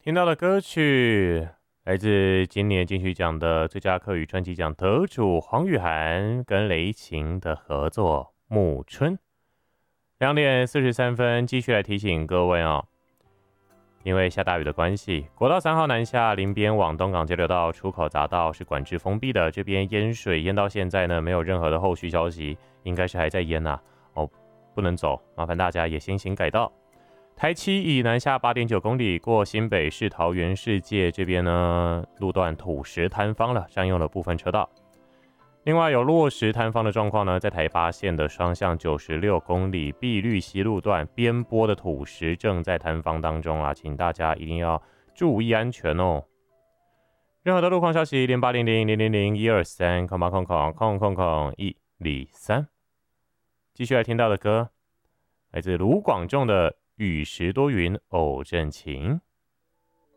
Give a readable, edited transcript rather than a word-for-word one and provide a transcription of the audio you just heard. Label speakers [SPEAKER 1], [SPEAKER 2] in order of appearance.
[SPEAKER 1] 听到的歌曲来自今年金曲奖的最佳客语专辑奖得主黄宇涵跟雷擎的合作《暮春》。2:43，继续来提醒各位哦，因为下大雨的关系，国道3号南下林边往东港交流道出口匝道是管制封闭的，这边淹水淹到现在呢，没有任何的后续消息，应该是还在淹啊，不能走，麻烦大家也先行改道。台七以南下8.9公里过新北市桃园世界这边呢，路段土石坍方了，占用了部分车道。另外有落石坍方的状况呢，在台八线的双向96公里碧绿溪路段边坡的土石正在坍方当中啊，请大家一定要注意安全哦。任何的路况消息0800-000-123-000-123。继续来听到的歌，来自卢广仲的雨时多云偶阵晴。